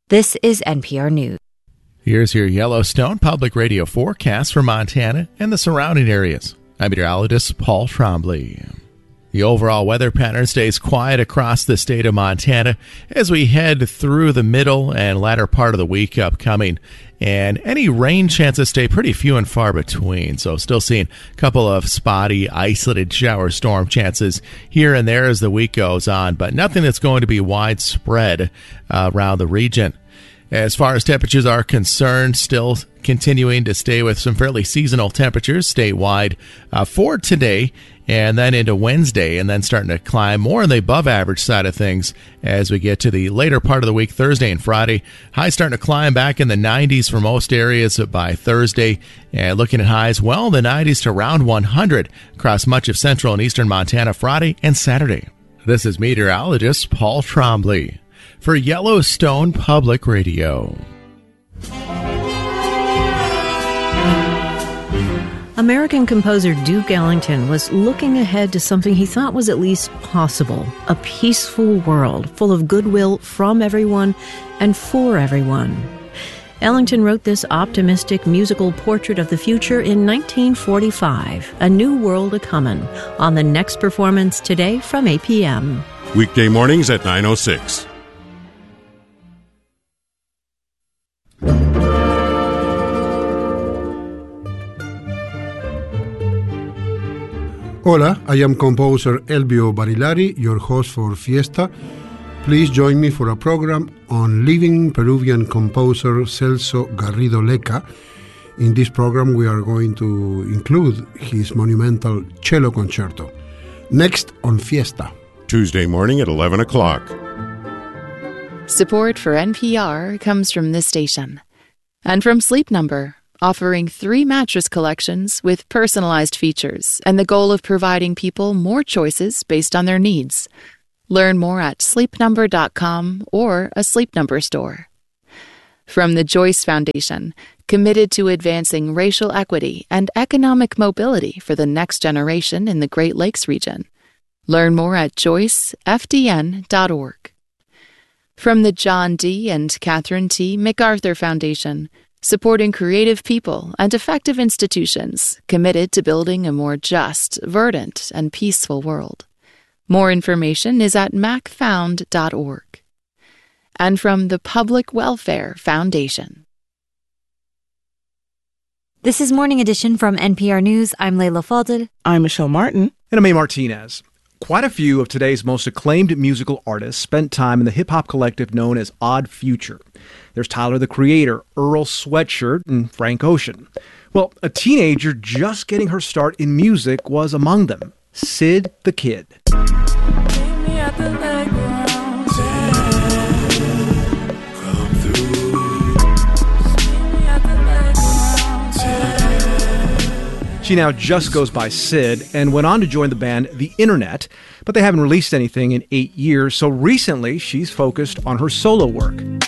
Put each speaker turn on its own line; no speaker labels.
This is NPR News.
Here's your Yellowstone Public Radio forecast for Montana and the surrounding areas. I'm meteorologist Paul Trombley. The overall weather pattern stays quiet across the state of Montana as we head through the middle and latter part of the week upcoming. And any rain chances stay pretty few and far between. So still seeing a couple of spotty, isolated shower storm chances here and there as the week goes on, but nothing that's going to be widespread around the region. As far as temperatures are concerned, still continuing to stay with some fairly seasonal temperatures statewide for today and then into Wednesday, and then starting to climb more on the above average side of things as we get to the later part of the week, Thursday and Friday. Highs starting to climb back in the 90s for most areas by Thursday, and looking at highs well in the 90s to around 100 across much of central and eastern Montana Friday and Saturday. This is meteorologist Paul Trombley for Yellowstone Public Radio.
American composer Duke Ellington was looking ahead to something he thought was at least possible, a peaceful world full of goodwill from everyone and for everyone. Ellington wrote this optimistic musical portrait of the future in 1945, A New World A-Comin', on the next performance today from 8 p.m.
Weekday mornings at 9:06.
Hola, I am composer Elvio Barilari, your host for Fiesta. Please join me for a program on living Peruvian composer Celso Garrido Leca. In this program, we are going to include his monumental cello concerto. Next on Fiesta.
Tuesday morning at 11 o'clock.
Support for NPR comes from this station and from Sleep Number, offering 3 mattress collections with personalized features and the goal of providing people more choices based on their needs. Learn more at sleepnumber.com or a Sleep Number store. From the Joyce Foundation, committed to advancing racial equity and economic mobility for the next generation in the Great Lakes region. Learn more at joycefdn.org. From the John D. and Catherine T. MacArthur Foundation, supporting creative people and effective institutions committed to building a more just, verdant, and peaceful world. More information is at macfound.org. And from the Public Welfare Foundation.
This is Morning Edition from NPR News. I'm Layla Fadel.
I'm Michelle Martin.
And I'm A. Martinez. Quite a few of today's most acclaimed musical artists spent time in the hip-hop collective known as Odd Future. There's Tyler, the Creator, Earl Sweatshirt, and Frank Ocean. Well, a teenager just getting her start in music was among them, Syd the Kid. She now just goes by Syd and went on to join the band The Internet, but they haven't released anything in 8 years, so recently she's focused on her solo work.